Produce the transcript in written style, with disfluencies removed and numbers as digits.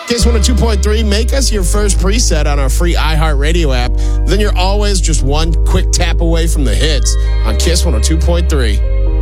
Kiss 102.3, make us your first preset on our free iHeartRadio app. Then you're always just one quick tap away from the hits on Kiss 102.3.